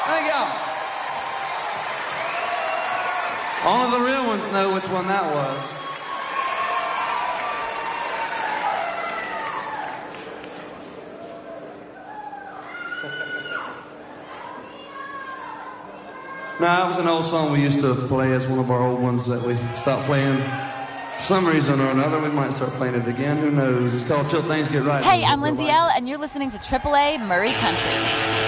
Thank y'all. Only the real ones know which one that was. No, that was an old song we used to play as one of our old ones that we stopped playing. For some reason or another, we might start playing it again. Who knows? It's called Till Things Get Right. Hey, I'm Lindsay L., and you're listening to AAA Murray Country.